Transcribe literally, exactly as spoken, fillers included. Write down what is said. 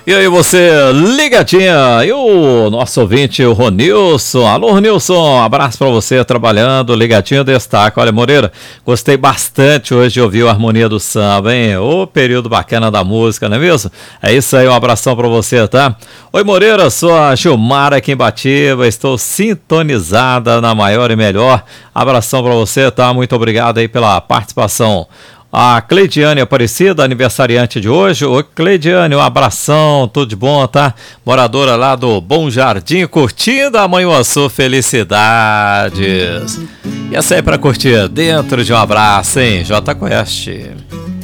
E aí você, ligadinha, e o nosso ouvinte, o Ronilson. Alô, Ronilson, abraço pra você, trabalhando, ligadinho, destaque. Olha, Moreira, gostei bastante hoje de ouvir a harmonia do samba, hein? Ô, período bacana da música, não é mesmo? É isso aí, um abração pra você, tá? Oi, Moreira, sou a Gilmara aqui em Batiba, estou sintonizada na maior e melhor. Abração pra você, tá? Muito obrigado aí pela participação. A Cleidiane Aparecida, aniversariante de hoje. Ô, Cleidiane, um abração, tudo de bom, tá? Moradora lá do Bom Jardim, curtindo a Manhuaçu, felicidades. E essa aí pra curtir dentro de um abraço, hein? J Quest.